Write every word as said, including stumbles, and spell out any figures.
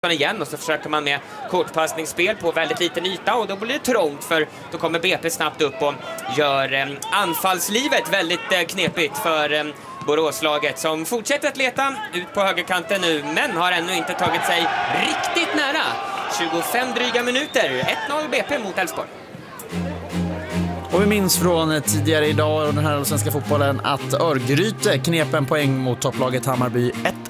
igen och så försöker man med kortpassningsspel på väldigt liten yta och då blir det trångt för då kommer B P snabbt upp och gör eh, anfallslivet väldigt eh, knepigt för eh, Boråslaget som fortsätter att leta ut på högerkanten nu men har ännu inte tagit sig riktigt nära. tjugofem dryga minuter, ett noll B P mot Elfsborg. Och vi minns från tidigare idag och den här svenska fotbollen att Örgryte knep en poäng mot topplaget Hammarby ett